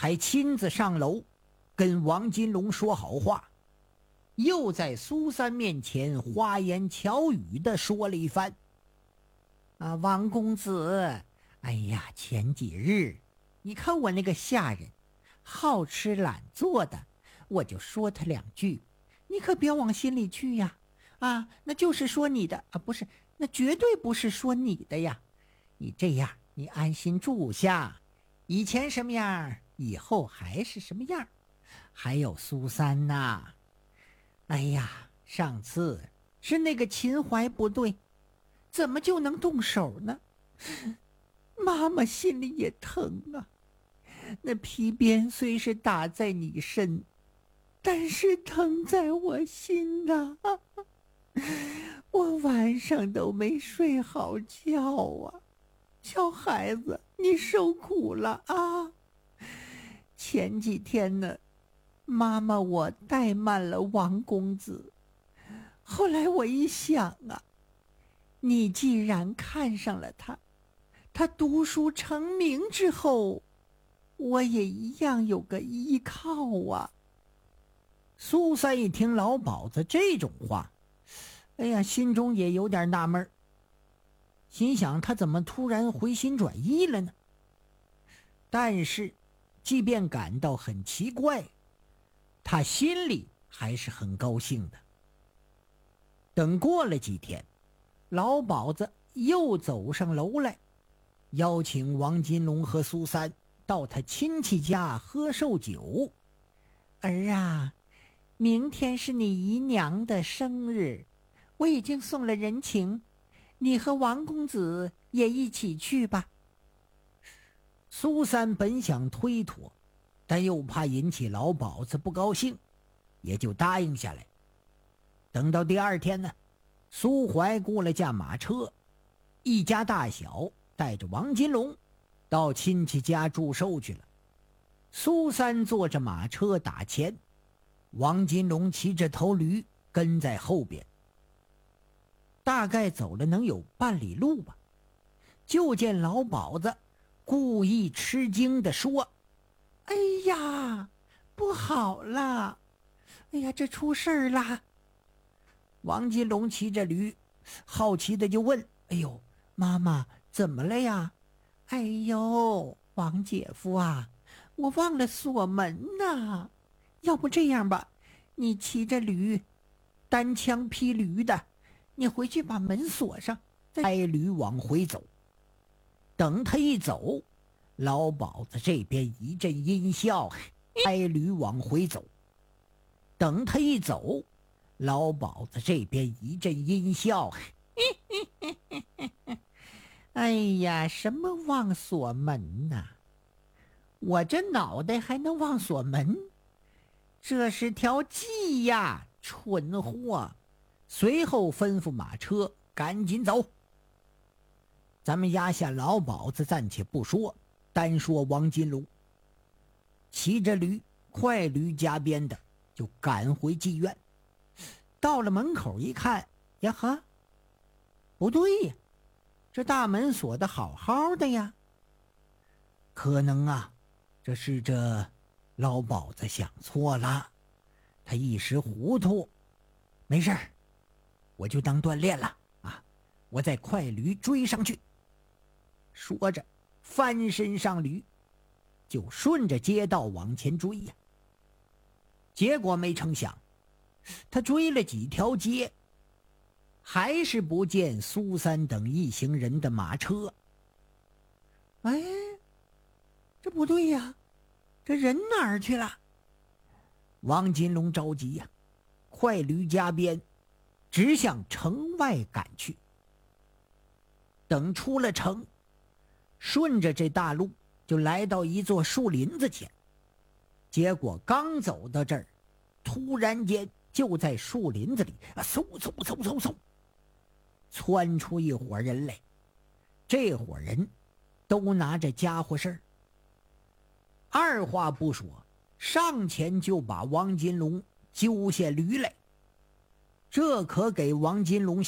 还亲自上楼跟王金龙说好话，又在苏三面前花言巧语地说了一番。王公子，哎呀，前几日你看我那个下人好吃懒做的，我就说他2句，你可别往心里去呀。那就是说你的不是，那绝对不是说你的呀。你这样，你安心住下，以前什么样，以后还是什么样。还有苏三呐，哎呀，上次是那个秦淮不对，怎么就能动手呢？妈妈心里也疼啊。那皮鞭虽是打在你身，但是疼在我心呐。我晚上都没睡好觉啊。小孩子，你受苦了啊。前几天呢，妈妈我怠慢了王公子，后来我一想啊，你既然看上了他，他读书成名之后，我也一样有个依靠啊。苏三一听老鸨子这种话，哎呀，心中也有点纳闷，心想他怎么突然回心转意了呢？但是即便感到很奇怪，他心里还是很高兴的。等过了几天，老鸨子又走上楼来，邀请王金龙和苏三到他亲戚家喝寿酒。儿啊，明天是你姨娘的生日，我已经送了人情，你和王公子也一起去吧。苏三本想推脱，但又怕引起老鸨子不高兴，也就答应下来。等到第2天呢，苏怀雇了架马车，一家大小带着王金龙到亲戚家祝寿去了。苏三坐着马车打前，王金龙骑着头驴跟在后边。大概走了能有半里路吧，就见老鸨子故意吃惊地说：哎呀，不好了，哎呀，这出事儿了。王金龙骑着驴，好奇的就问：哎呦，妈妈怎么了呀？哎呦，王姐夫啊，我忘了锁门呐。要不这样吧，你骑着驴，单枪匹驴的，你回去把门锁上，再开驴往回走。等他一走，老鸨子这边一阵阴笑，开驴往回走。等他一走，老鸨子这边一阵阴笑，哎呀，什么忘锁门呐？我这脑袋还能忘锁门？这是条计呀，蠢货！随后吩咐马车赶紧走。咱们压下老鸨子暂且不说，单说王金龙，骑着驴快驴加鞭的就赶回妓院。到了门口一看，呀呵，不对呀，这大门锁得好好的呀。可能啊，这是这老鸨子想错了，他一时糊涂。没事儿，我就当锻炼了啊，我再快驴追上去。说着翻身上驴，就顺着街道往前追呀。结果没成想，他追了几条街，还是不见苏三等一行人的马车。哎，这不对呀，这人哪儿去了？王金龙着急呀，快驴加鞭，直向城外赶去。等出了城，顺着这大路就来到一座树林子前。结果刚走到这儿，突然间就在树林子里嗖嗖嗖嗖嗖窜出一伙人来。这伙人都拿着家伙事儿，二话不说，上前就把王金龙揪下驴来。这可给王金龙